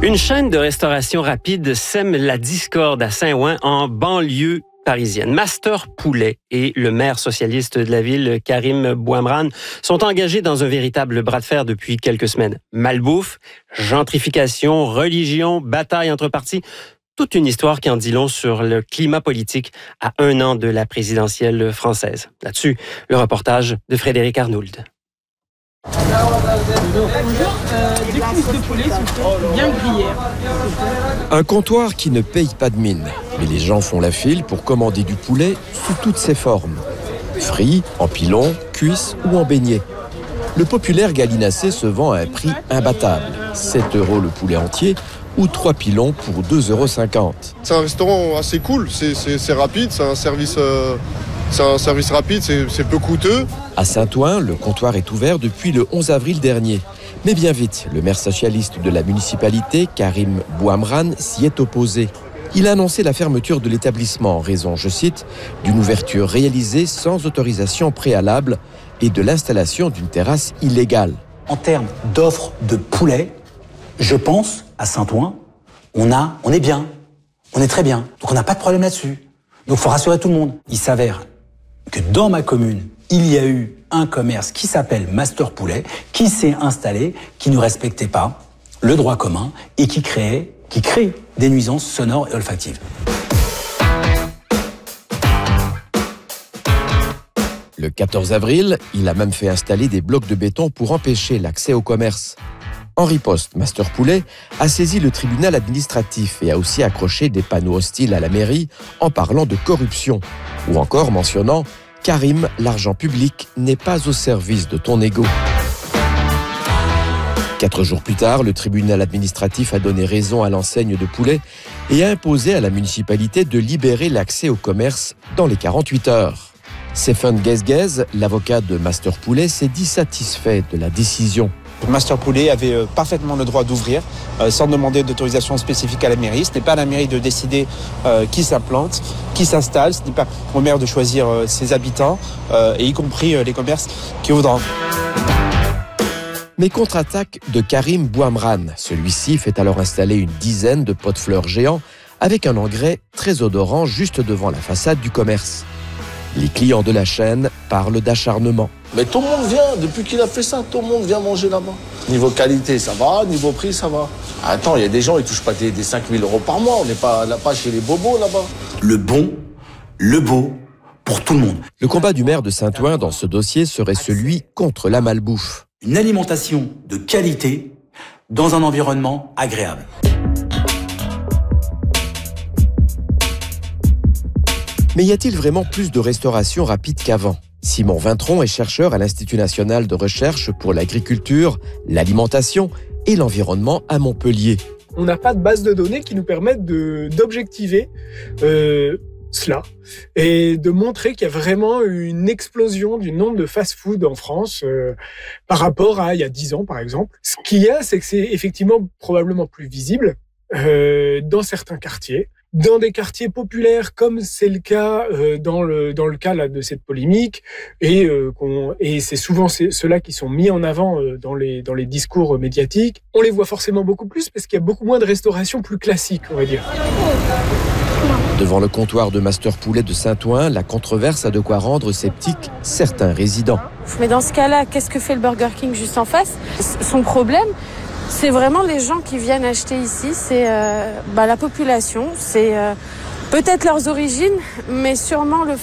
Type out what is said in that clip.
Une chaîne de restauration rapide sème la discorde à Saint-Ouen en banlieue parisienne. Master Poulet et le maire socialiste de la ville, Karim Bouamrane, sont engagés dans un véritable bras de fer depuis quelques semaines. Malbouffe, gentrification, religion, bataille entre partis. Toute une histoire qui en dit long sur le climat politique à 1 an de la présidentielle française. Là-dessus, le reportage de Frédéric Arnould. Des cuisses de poulet bien grillées. Un comptoir qui ne paye pas de mine. Mais les gens font la file pour commander du poulet sous toutes ses formes. Frit, en pilon, cuisse ou en beignet. Le populaire gallinacé se vend à un prix imbattable. 7 € le poulet entier ou 3 pilons pour 2,50 €. C'est un restaurant assez cool, c'est rapide, c'est un service rapide, c'est peu coûteux. À Saint-Ouen, le comptoir est ouvert depuis le 11 avril dernier. Mais bien vite, le maire socialiste de la municipalité, Karim Bouamrane, s'y est opposé. Il a annoncé la fermeture de l'établissement en raison, je cite, d'une ouverture réalisée sans autorisation préalable et de l'installation d'une terrasse illégale. En termes d'offres de poulet, je pense, à Saint-Ouen, on est bien. On est très bien. Donc on n'a pas de problème là-dessus. Donc il faut rassurer tout le monde. Il s'avère que dans ma commune, il y a eu un commerce qui s'appelle Master Poulet, qui s'est installé, qui ne respectait pas le droit commun et qui crée des nuisances sonores et olfactives. Le 14 avril, il a même fait installer des blocs de béton pour empêcher l'accès au commerce. En riposte, Master Poulet a saisi le tribunal administratif et a aussi accroché des panneaux hostiles à la mairie en parlant de corruption ou encore mentionnant « Karim, l'argent public n'est pas au service de ton ego ». 4 jours plus tard, le tribunal administratif a donné raison à l'enseigne de poulet et a imposé à la municipalité de libérer l'accès au commerce dans les 48 heures. Stéphane Guezguez, l'avocat de Master Poulet, s'est dit satisfait de la décision. Master Poulet avait parfaitement le droit d'ouvrir sans demander d'autorisation spécifique à la mairie. Ce n'est pas à la mairie de décider qui s'implante, qui s'installe. Ce n'est pas au maire de choisir ses habitants, et y compris les commerces qui voudront. Mais contre-attaque de Karim Bouamrane. Celui-ci fait alors installer une dizaine de pots de fleurs géants avec un engrais très odorant juste devant la façade du commerce. Les clients de la chaîne parlent d'acharnement. Mais tout le monde vient, depuis qu'il a fait ça, tout le monde vient manger là-bas. Niveau qualité, ça va, niveau prix, ça va. Attends, il y a des gens, ils touchent pas des 5 000 € par mois, on n'est pas là-bas chez les bobos là-bas. Le bon, le beau, pour tout le monde. Le combat du maire de Saint-Ouen dans ce dossier serait celui contre la malbouffe. Une alimentation de qualité dans un environnement agréable. Mais y a-t-il vraiment plus de restauration rapide qu'avant ? Simon Vintron est chercheur à l'Institut national de recherche pour l'agriculture, l'alimentation et l'environnement à Montpellier. On n'a pas de base de données qui nous permettent d'objectiver cela et de montrer qu'il y a vraiment une explosion du nombre de fast-food en France par rapport à il y a 10 ans, par exemple. Ce qu'il y a, c'est que c'est effectivement probablement plus visible dans certains quartiers. Dans des quartiers populaires, comme c'est le cas dans le cas là de cette polémique, et c'est souvent ceux-là qui sont mis en avant dans les discours médiatiques, on les voit forcément beaucoup plus parce qu'il y a beaucoup moins de restauration plus classique, on va dire. Devant le comptoir de Master Poulet de Saint-Ouen, la controverse a de quoi rendre sceptiques certains résidents. Mais dans ce cas-là, qu'est-ce que fait le Burger King juste en face ? Son problème, c'est vraiment les gens qui viennent acheter ici, c'est la population, c'est peut-être leurs origines, mais sûrement le